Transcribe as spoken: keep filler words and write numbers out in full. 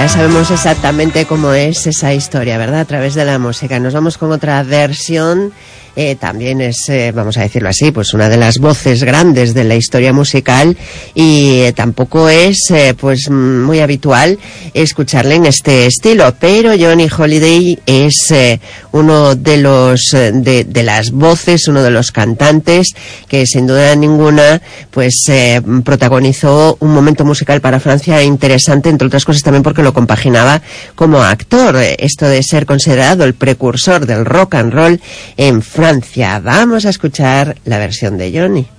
ya sabemos exactamente cómo es esa historia, ¿verdad? A través de la música. Nos vamos con otra versión. Eh, también es, eh, vamos a decirlo así, pues una de las voces grandes de la historia musical y eh, tampoco es eh, pues muy habitual escucharle en este estilo, pero Johnny Holiday es eh, uno de los eh, de, de las voces, uno de los cantantes que sin duda ninguna pues eh, protagonizó un momento musical para Francia interesante, entre otras cosas también porque lo compaginaba como actor, esto de ser considerado el precursor del rock and roll en Francia. Vamos a escuchar la versión de Johnny.